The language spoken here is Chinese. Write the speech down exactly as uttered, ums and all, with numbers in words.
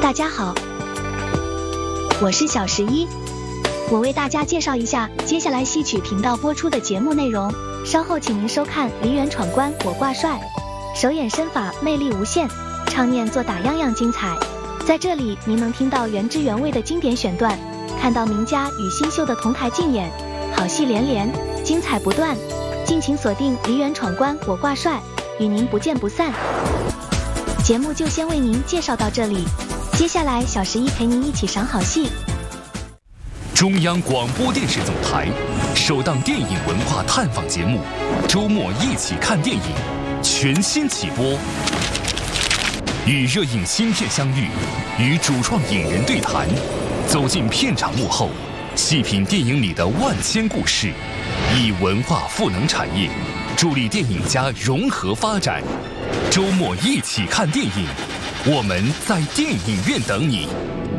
大家好，我是小十一，我为大家介绍一下接下来戏曲频道播出的节目内容。稍后请您收看《梨园闯关我挂帅》，手眼身法魅力无限，唱念做打样样精彩。在这里您能听到原汁原味的经典选段，看到名家与新秀的同台竞演，好戏连连，精彩不断。敬请锁定《梨园闯关我挂帅》，与您不见不散。节目就先为您介绍到这里，接下来小十一陪您一起赏好戏。 中央广播电视总台首档电影文化探访节目《周末一起看电影》全新起播，与热映新片相遇，与主创影人对谈，走进片场幕后，细品电影里的万千故事，以文化赋能产业，助力电影家融合发展。周末一起看电影，我们在电影院等你。